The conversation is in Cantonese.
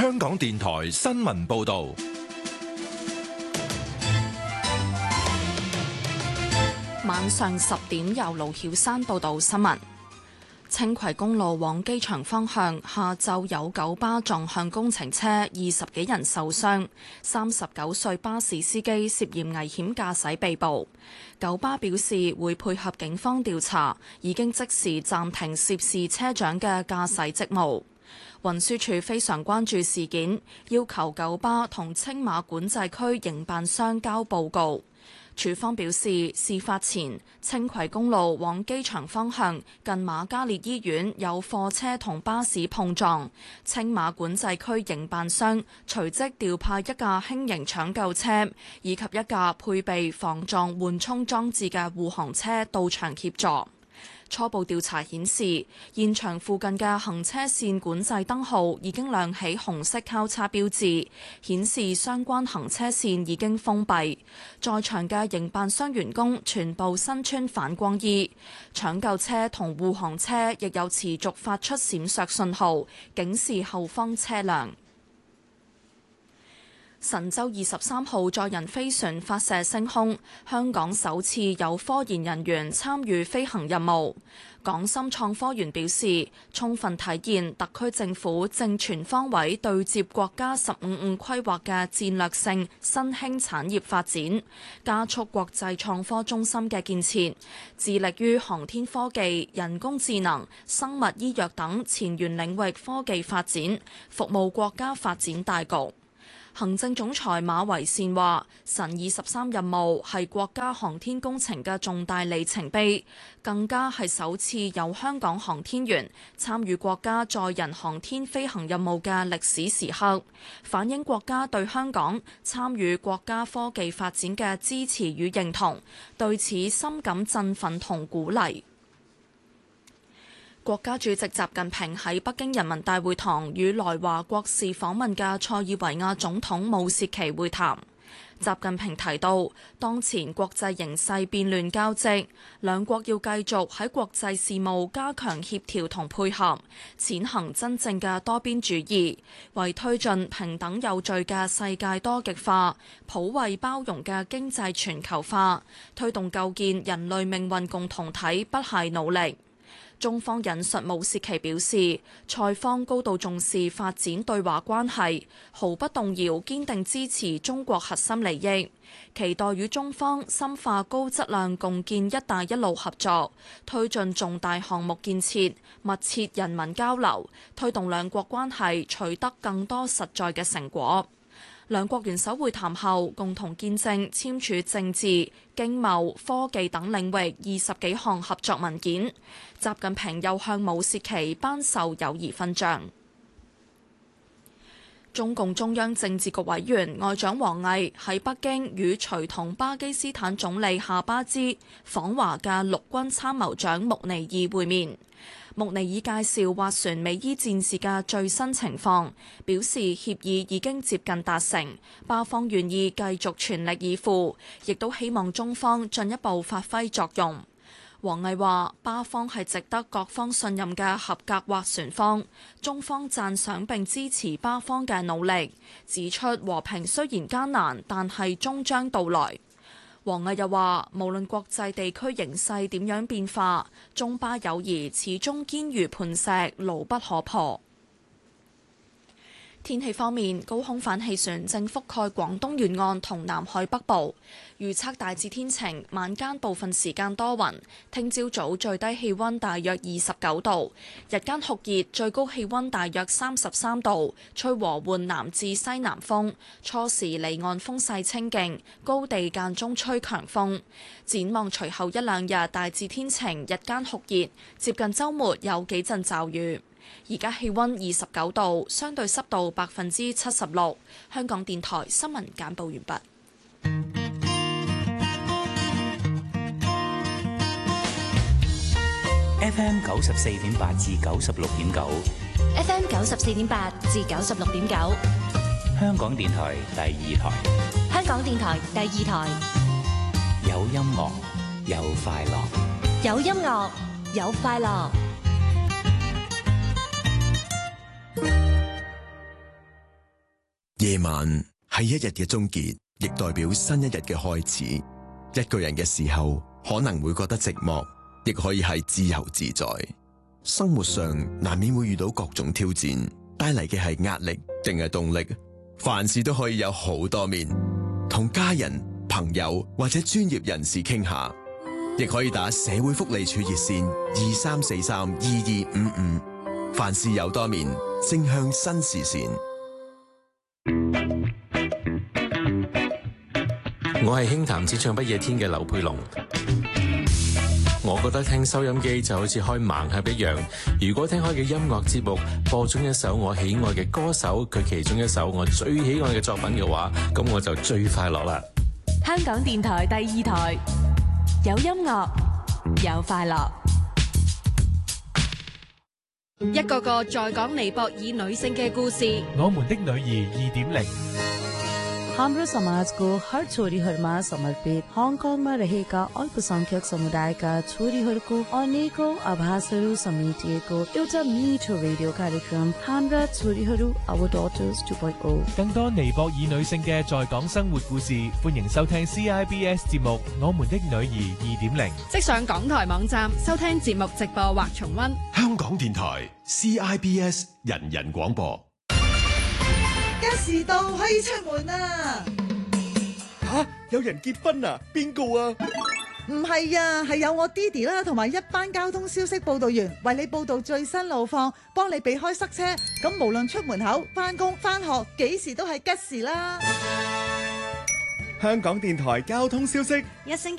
香港電台新聞報道。 晚上10點由盧曉山報道新聞。青葵公路往機場方向下晝有九巴撞向工程車，20幾人受傷。39歲巴士司機涉嫌危險駕駛被捕。九巴表示會配合警方調查，已經即時暫停涉事車長嘅駕駛職務。運輸署非常關注事件，要求九巴同青馬管制區營辦商交報告。署方表示，事發前青葵公路往機場方向近瑪嘉烈醫院有貨車同巴士碰撞，青馬管制區營辦商隨即調派一架輕型搶救車以及一架配備防撞緩衝裝置嘅護航車到場協助。初步調查顯示，現場附近嘅行車線管制燈號已經亮起紅色交叉標誌，顯示相關行車線已經封閉。在場嘅營辦商員工全部身穿反光衣，搶救車同護航車亦有持續發出閃爍信號，警示後方車輛。神舟23號載人飛船發射升空，香港首次有科研人員參與飛行任務。港深創科園表示，充分體現特區政府正全方位對接國家15規劃嘅戰略性新興產業發展，加速國際創科中心嘅建設，致力於航天科技、人工智能、生物醫藥等前沿領域科技發展，服務國家發展大局。行政總裁馬維善話：神23任務係國家航天工程嘅重大里程碑，更加係首次有香港航天員參與國家載人航天飛行任務嘅歷史時刻，反映國家對香港參與國家科技發展嘅支持與認同，對此深感振奮同鼓勵。國家主席習近平喺北京人民大會堂與來華國事訪問嘅塞爾維亞總統武契奇會談。習近平提到，當前國際形勢變亂交織，兩國要繼續喺國際事務加強協調同配合，踐行真正嘅多邊主義，為推進平等有序嘅世界多極化、普惠包容嘅經濟全球化，推動構建人類命運共同體不懈努力。中方引述武契奇表示，塞方高度重視發展對華關係，毫不動搖堅定支持中國核心利益，期待與中方深化高質量共建一帶一路合作，推進重大項目建設，密切人民交流，推動兩國關係取得更多實在嘅成果。兩國元首會談後，共同見證簽署政治、經貿、科技等領域20幾項合作文件。習近平又向武契奇頒授友誼勳章。中共中央政治局委員外長王毅喺北京與隨同巴基斯坦總理夏巴茲訪華嘅陸軍參謀長穆尼爾會面。穆尼爾介紹斡旋美伊戰事嘅最新情況，表示協議已經接近達成，巴方願意繼續全力以赴，亦都希望中方進一步發揮作用。王毅話：巴方係值得各方信任嘅合格斡旋方，中方讚賞並支持巴方嘅努力，指出和平雖然艱難，但係終將到來。王毅又話：無論國際地區形勢點樣變化，中巴友誼始終堅如磐石，牢不可破。天氣方面，高空反氣旋正覆蓋廣東沿岸同南海北部，預測大致天晴，晚間部分時間多雲。聽朝早最低氣溫大約29度，日間酷熱，最高氣溫大約33度，吹和緩南至西南風，初時離岸風勢清勁，高地間中吹強風。展望隨後一兩日大致天晴，日間酷熱，接近週末有幾陣驟雨。而家氣溫29度，相對濕度76%。香港電台新聞簡報完畢。 FM 94.8至96.9 ，FM 94.8至96.9， 香港電台第二台。 香港電台第二台， 有音樂，有快樂， 有音樂，有快樂。 夜晚係一日嘅終結，亦代表新一日嘅開始。一個人嘅時候可能會覺得寂寞，亦可以係自由自在。生活上難免會遇到各種挑戰，帶嚟嘅係壓力定係動力？凡事都可以有好多面，同家人、朋友或者專業人士傾下，亦可以打社會福利署熱線23432255。凡事有多面，正向新視線。 我係輕談只唱不夜天嘅劉佩龍。我覺得聽收音機就好似開盲盒一樣，如果聽開嘅音樂節目播中一首我喜愛嘅歌手佢其中一首我最喜愛嘅作品嘅話，咁我就最快樂啦。 香港電台第2台，有音樂，有快樂。 一個個在港尼泊爾女性嘅故事。 我們的女兒2.0。 हाम्रो समाजको हर छोरीहरूमा समर्पित हङकङमा रहेका अल्पसंख्यक समुदायका छोरीहरूको अनेकौं आभासहरू समेटिएको एउटा मिठो रेडियो कार्यक्रम हाम्रा छोरीहरू Our Daughters 2.0。 更多尼泊爾女性嘅在港生活故事，歡迎收聽 CIBS 節目《我們的女兒2.0》。 即上港台網站收聽節目直播或重溫。 香港電台 CIBS 人人廣播。 吉時到可以出門啦！ 吓，有人結婚啊？邊個啊？ 唔係啊，係有我爹哋啦，同埋一班交通消息報道員為你報道最新路況，幫你避開塞車。咁無論出門口、翻工、翻學，幾時都係吉時啦！ 香港電台交通消息， 一星期